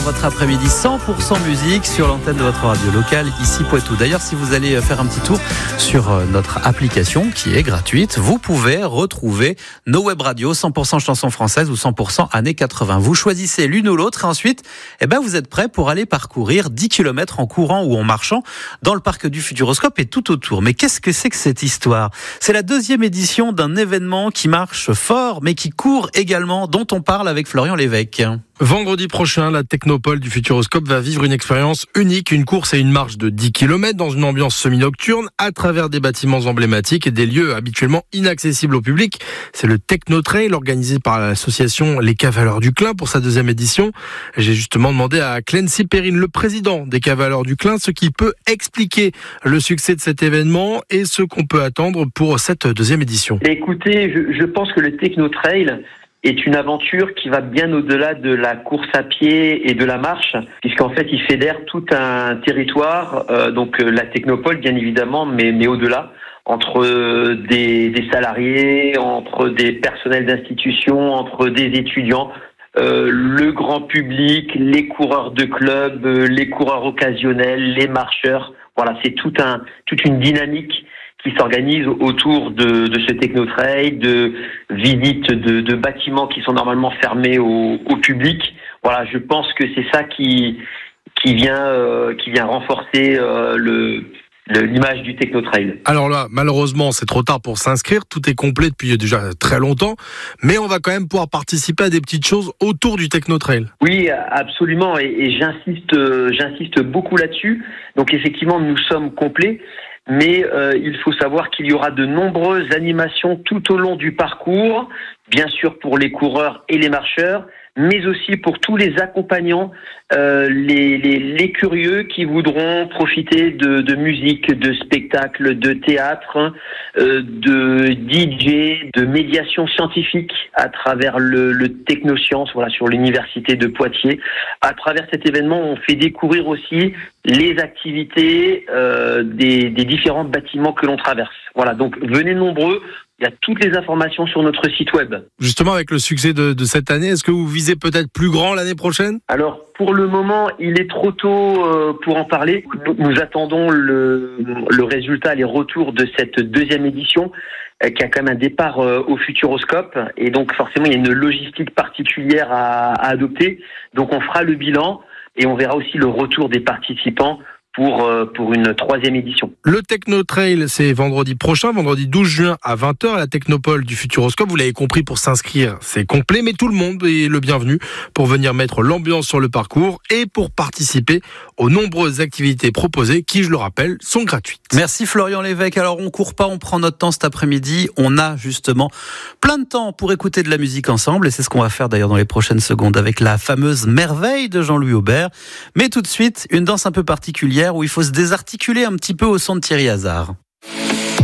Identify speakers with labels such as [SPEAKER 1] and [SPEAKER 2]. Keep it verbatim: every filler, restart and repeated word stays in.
[SPEAKER 1] Votre après-midi cent pour cent musique sur l'antenne de votre radio locale, ici Poitou. D'ailleurs, si vous allez faire un petit tour sur notre application qui est gratuite, vous pouvez retrouver nos web radios cent pour cent chansons françaises ou cent pour cent années quatre-vingts. Vous choisissez l'une ou l'autre et ensuite, eh ben, vous êtes prêt pour aller parcourir dix kilomètres en courant ou en marchant dans le parc du Futuroscope et tout autour. Mais qu'est-ce que c'est que cette histoire ? C'est la deuxième édition d'un événement qui marche fort, mais qui court également, dont on parle avec Florian Lévesque.
[SPEAKER 2] Vendredi prochain, la Technopole du Futuroscope va vivre une expérience unique, une course et une marche de dix kilomètres dans une ambiance semi-nocturne à travers des bâtiments emblématiques et des lieux habituellement inaccessibles au public. C'est le Technotrail organisé par l'association Les Cavaliers du Clin pour sa deuxième édition. J'ai justement demandé à Clancy Perrine, le président des Cavaliers du Clin, ce qui peut expliquer le succès de cet événement et ce qu'on peut attendre pour cette deuxième édition.
[SPEAKER 3] Écoutez, je, je pense que le Technotrail est une aventure qui va bien au-delà de la course à pied et de la marche, puisqu'en fait, il fédère tout un territoire, euh, donc euh, la Technopole, bien évidemment, mais, mais au-delà, entre euh, des, des salariés, entre des personnels d'institutions, entre des étudiants, euh, le grand public, les coureurs de club, euh, les coureurs occasionnels, les marcheurs. Voilà, c'est tout un, toute une dynamique qui s'organise autour de, de ce Technotrail, de visites de, de bâtiments qui sont normalement fermés au, au public. Voilà, je pense que c'est ça qui qui vient euh, qui vient renforcer euh, le, le l'image du Technotrail.
[SPEAKER 2] Alors là, malheureusement, c'est trop tard pour s'inscrire. Tout est complet depuis déjà très longtemps, mais on va quand même pouvoir participer à des petites choses autour du Technotrail.
[SPEAKER 3] Oui, absolument, et, et j'insiste, euh, j'insiste beaucoup là-dessus. Donc effectivement, nous sommes complets. Mais euh, il faut savoir qu'il y aura de nombreuses animations tout au long du parcours, bien sûr pour les coureurs et les marcheurs, mais aussi pour tous les accompagnants, euh, les, les, les curieux qui voudront profiter de, de musique, de spectacles, de théâtre, euh, de D J, de médiation scientifique à travers le, le Technosciences, voilà, sur l'université de Poitiers. À travers cet événement, on fait découvrir aussi les activités euh, des, des différents bâtiments que l'on traverse. Voilà, donc venez nombreux. Il y a toutes les informations sur notre site web.
[SPEAKER 2] Justement, avec le succès de, de cette année, est-ce que vous visez peut-être plus grand l'année prochaine ?
[SPEAKER 3] Alors, pour le moment, il est trop tôt euh, pour en parler. Nous, nous attendons le, le résultat, les retours de cette deuxième édition, euh, qui a quand même un départ euh, au Futuroscope. Et donc, forcément, il y a une logistique particulière à, à adopter. Donc, on fera le bilan et on verra aussi le retour des participants pour euh, pour une troisième édition.
[SPEAKER 2] Le Technotrail, c'est vendredi prochain, vendredi douze juin à vingt heures à la Technopole du Futuroscope. Vous l'avez compris, pour s'inscrire, c'est complet, mais tout le monde est le bienvenu pour venir mettre l'ambiance sur le parcours et pour participer aux nombreuses activités proposées qui, je le rappelle, sont gratuites.
[SPEAKER 1] Merci Florian Lévesque. Alors on court pas, on prend notre temps cet après-midi. On a justement plein de temps pour écouter de la musique ensemble et c'est ce qu'on va faire d'ailleurs dans les prochaines secondes avec la fameuse Merveille de Jean-Louis Aubert. Mais tout de suite, une danse un peu particulière où il faut se désarticuler un petit peu au son de Thierry Hazard.